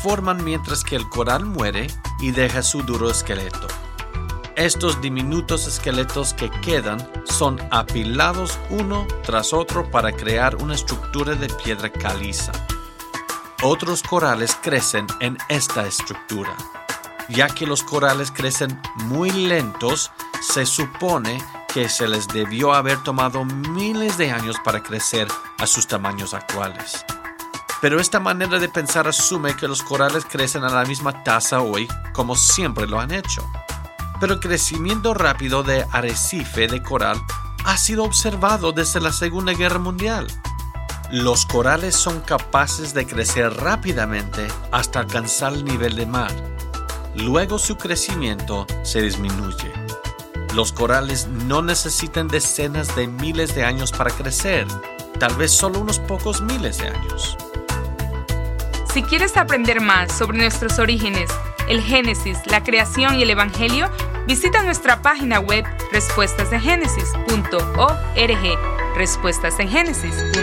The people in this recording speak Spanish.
forman mientras que el coral muere y deja su duro esqueleto. Estos diminutos esqueletos que quedan son apilados uno tras otro para crear una estructura de piedra caliza. Otros corales crecen en esta estructura. Ya que los corales crecen muy lentos, se supone que se les debió haber tomado miles de años para crecer a sus tamaños actuales. Pero esta manera de pensar asume que los corales crecen a la misma tasa hoy como siempre lo han hecho. Pero el crecimiento rápido de arrecife de coral ha sido observado desde la Segunda Guerra Mundial. Los corales son capaces de crecer rápidamente hasta alcanzar el nivel de mar. Luego su crecimiento se disminuye. Los corales no necesitan decenas de miles de años para crecer, tal vez solo unos pocos miles de años. Si quieres aprender más sobre nuestros orígenes, el Génesis, la creación y el Evangelio, visita nuestra página web respuestasengenesis.org, respuestasengenesis.org.